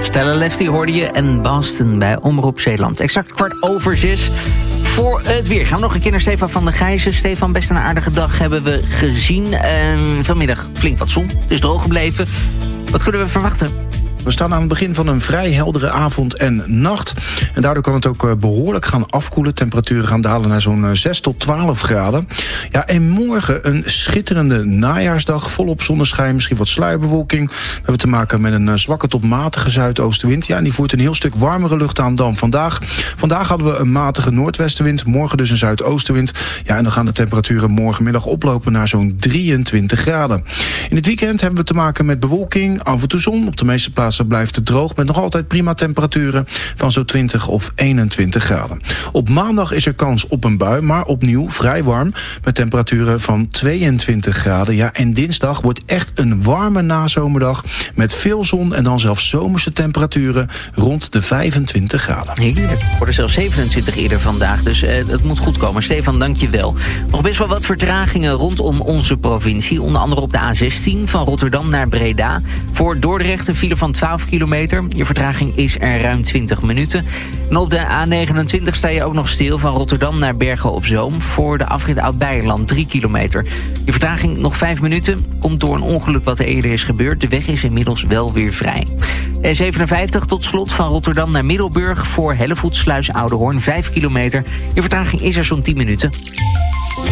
Stella Lefty hoorde je en Boston bij Omroep Zeeland. Exact 6:15. Voor het weer gaan we nog een keer naar Stefan van der Gijzen. Stefan, best een aardige dag hebben we gezien. Vanmiddag flink wat zon. Het is droog gebleven. Wat kunnen we verwachten? We staan aan het begin van een vrij heldere avond en nacht. En daardoor kan het ook behoorlijk gaan afkoelen. Temperaturen gaan dalen naar zo'n 6 tot 12 graden. Ja, en morgen een schitterende najaarsdag. Volop zonneschijn, misschien wat sluierbewolking. We hebben te maken met een zwakke tot matige zuidoostenwind. Ja, en die voert een heel stuk warmere lucht aan dan vandaag. Vandaag hadden we een matige noordwestenwind. Morgen dus een zuidoostenwind. Ja, en dan gaan de temperaturen morgenmiddag oplopen naar zo'n 23 graden. In het weekend hebben we te maken met bewolking, af en toe zon. Op de meeste plaatsen blijft het droog met nog altijd prima temperaturen van zo'n 20 of 21 graden. Op maandag is er kans op een bui, maar opnieuw vrij warm met temperaturen van 22 graden. Ja, en dinsdag wordt echt een warme nazomerdag met veel zon en dan zelfs zomerse temperaturen rond de 25 graden. Heerlijk. Het worden zelfs 27 eerder vandaag, dus het moet goed komen. Stefan, dank je wel. Nog best wel wat vertragingen rondom onze provincie. Onder andere op de A16 van Rotterdam naar Breda. Voor Dordrecht een file van 12 kilometer. Je vertraging is er ruim 20 minuten. En op de A29 sta je ook nog stil van Rotterdam naar Bergen op Zoom. Voor de afrit Oud-Beijerland 3 kilometer. Je vertraging nog 5 minuten. Komt door een ongeluk wat er eerder is gebeurd. De weg is inmiddels wel weer vrij. E57 tot slot van Rotterdam naar Middelburg. Voor Hellevoetsluis Oudehoorn 5 kilometer. Je vertraging is er zo'n 10 minuten.